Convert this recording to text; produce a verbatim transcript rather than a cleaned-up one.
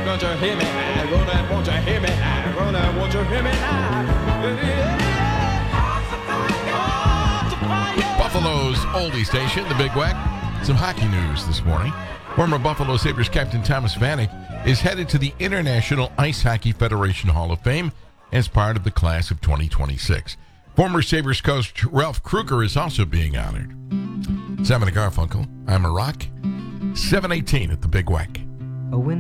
won't you hear me now? Roland, won't you hear me now? Roland, won't you hear me now? Buffalo's oldie station, the Big Wack. Some hockey news this morning. Former Buffalo Sabres captain Thomas Vanek is headed to the International Ice Hockey Federation Hall of Fame as part of the class of twenty twenty-six. Former Sabres coach Ralph Kruger is also being honored. Simon Garfunkel, I'm a Rock. seven eighteen at the Big Wack. A win